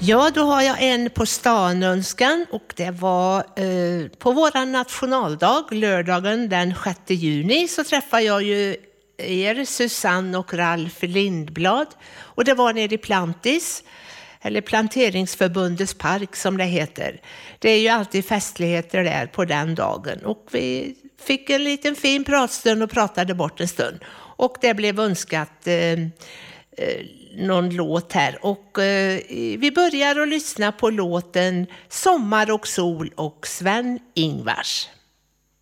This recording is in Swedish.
Ja, då har jag en på stan önskan och det var på våran nationaldag, lördagen den 6 juni, så träffade jag ju er, Susanne och Ralf Lindblad, och det var nere i Plantis, eller Planteringsförbundets park som det heter. Det är ju alltid festligheter där på den dagen och vi fick en liten fin pratstund och pratade bort en stund. Och det blev önskat någon låt här och vi börjar att lyssna på låten Sommar och sol och Sven Ingvars.